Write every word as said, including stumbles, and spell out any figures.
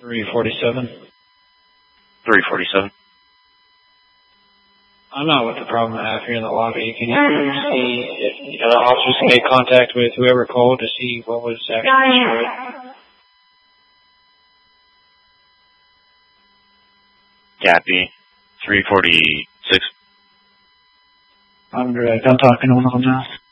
three forty-seven. three forty-seven. I'm not with the problem I have here in the lobby. Can you see if the other officers can make contact with whoever called to see what was actually destroyed? Copy. three forty-six. I'm direct. I'm talking on now.